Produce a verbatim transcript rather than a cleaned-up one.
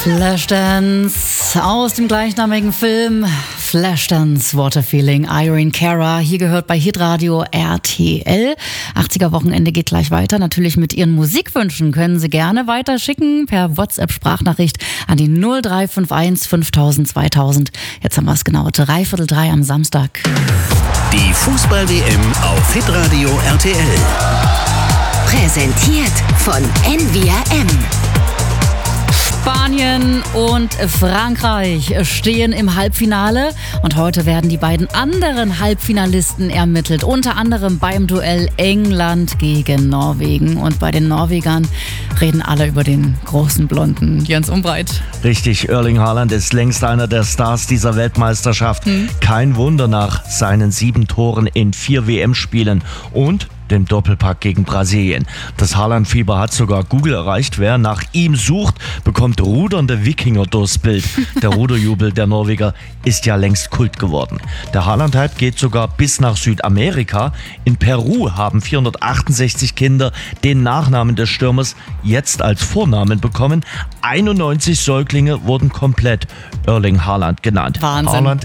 Flashdance aus dem gleichnamigen Film Flashdance Water Feeling, Irene Cara. Hier gehört bei Hitradio R T L. achtziger Wochenende geht gleich weiter. Natürlich mit Ihren Musikwünschen können Sie gerne weiterschicken per WhatsApp-Sprachnachricht an die null drei fünf eins fünftausend zweitausend. Jetzt haben wir es genau dreiviertel drei am Samstag. Die Fußball-W M auf Hitradio R T L. Präsentiert von N V R M. Spanien und Frankreich stehen im Halbfinale und heute werden die beiden anderen Halbfinalisten ermittelt, unter anderem beim Duell England gegen Norwegen. Und bei den Norwegern reden alle über den großen Blonden Jens Umbreit. Richtig, Erling Haaland ist längst einer der Stars dieser Weltmeisterschaft. Hm. Kein Wunder nach seinen sieben Toren in vier W M-Spielen und dem Doppelpack gegen Brasilien. Das Haaland-Fieber hat sogar Google erreicht. Wer nach ihm sucht, bekommt rudernde Wikinger durchs Bild. Der Ruderjubel der Norweger ist ja längst Kult geworden. Der Haaland-Hype geht sogar bis nach Südamerika. In Peru haben vierhundertachtundsechzig Kinder den Nachnamen des Stürmers jetzt als Vornamen bekommen. einundneunzig Säuglinge wurden komplett Erling Haaland genannt. Wahnsinn. Haaland